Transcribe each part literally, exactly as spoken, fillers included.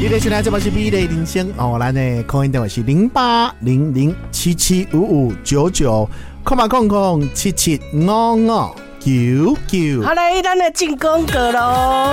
你的现在这边是美丽人生哦，咱的call in电话是零八零零七七五五九九，空八空空七七五五九九。 好来，咱的进广告喽。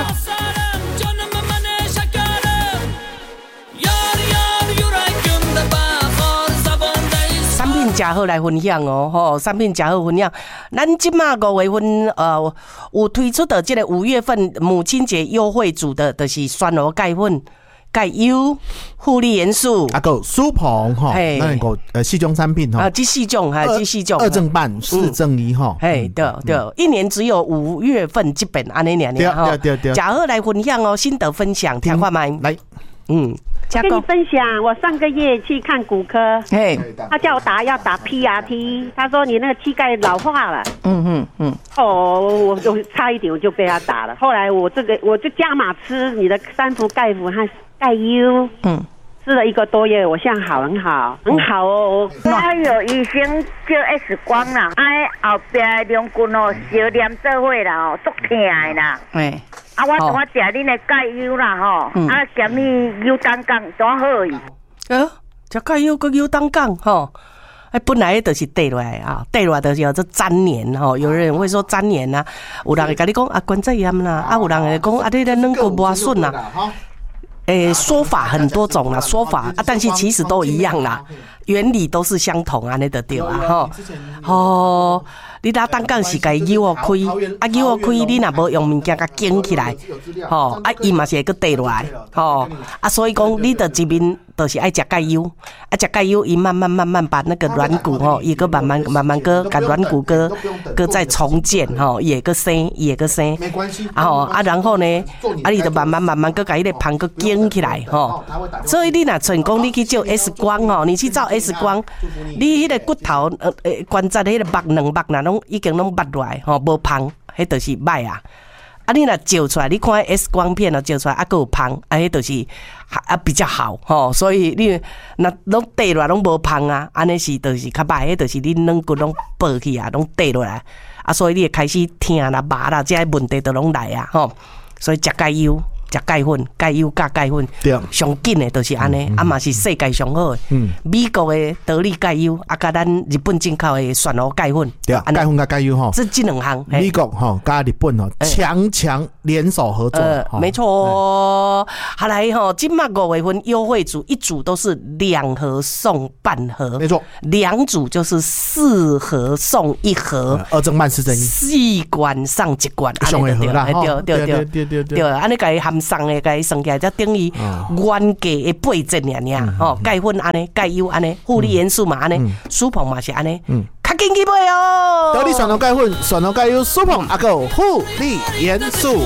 产品真好来分享哦，吼，产品真好分享。咱即马五月份呃有推出的这个五月份母亲节优惠组的，就是酸螺钙粉。钙优、护理元素， 啊个苏鹏哈，那个呃四种产品哈， 啊，这四种哈，这四种二正半、四正一哈， 嘿，对对，一年只有五月份这本安尼两年哈， 对对对， 假贺来分享哦，心得分享，听话吗？ 来， 嗯。 跟你分享，我上个月去看骨科， 嘿， 他叫我打要打 P R T， 他说你那个膝盖老化了， 嗯嗯嗯， 哦，我就差一点我就被他打了，后来我这个我就加码吃你的三伏钙服和钙优，嗯，吃了一个多月，我现在好很好，很好哦。 我有医生照 X 光啦，哎后边的两骨哦小连做伙啦哦，足痛的啦，哎。啊，我怎么吃恁的钙优啦吼？嗯、啊，咸你优单杠怎好伊？ 呃，吃钙优跟优单杠吼，哎，本来就是缀落来啊，缀落来就是叫做粘连吼。有人会说粘连啊，有人会跟你讲啊关节炎啦，啊有人会讲啊你的软骨磨损啦。诶，说法很多种啦，说法啊，但是其实都一样啦，原理都是相同啊，那就对啊，吼，哦，你打单杠是该腰哦开，啊腰哦开，你若无用物件甲紧起来，吼，啊伊嘛是会个跌落来，吼，啊所以讲你的这边就是爱食钙优，啊食钙优，伊慢慢慢慢把那个软骨吼，伊个慢慢慢慢个把软骨个个再重建吼，也个生也个生， 没关系， 啊吼啊然后呢，啊你就慢慢慢慢个把伊个旁个紧起来吼，所以你若成功你去照 X 光吼，你去照 X 光，你迄个骨头呃呃关节迄个肉两肉呐拢已经拢拔落来吼，无胖，迄就是歹啊。啊，你若照出来，你看 X 光片啊，照出来啊，还有胖，啊，迄就是啊比较好吼。所以你若拢跌落来拢无胖啊，安尼是就是较歹，迄就是你软骨拢爆去啊，拢跌落来啊，所以你会开始疼啦、麻啦，这些问题都拢来啊吼。所以食钙优。食钙粉，钙优加钙粉，上紧的就是安尼，啊嘛是世界上好的。嗯，美国的得力钙优，啊加咱日本进口的旋螺钙粉， 对，钙粉加钙优哈， 这这两项。 美国哈加日本哈强强联手合作， 没错。好来哈，今麦五月份优惠组一组都是两盒送半盒， 没错， 两组就是四盒送一盒， 二正半四正一， 四罐上一罐， 上一盒啦， 对对对对对对，安尼甲伊含。送的甲伊算起来，才等于原价的八折尔尔吼，钙粉安尼，钙优安尼，护理元素嘛安尼，舒鹏嘛是安尼，较紧去买哦。 得力选罗钙粉，选罗钙优，舒鹏阿个护理元素。